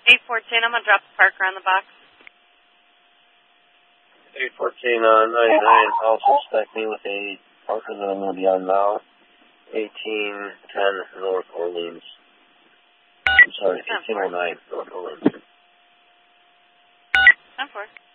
814, I'm going to drop the Parker on the box. 814 on 99, also spec me with a Parker that I'm going to be on now. 1810 North Orleans. I'm sorry, 1809 North Orleans. 10-4.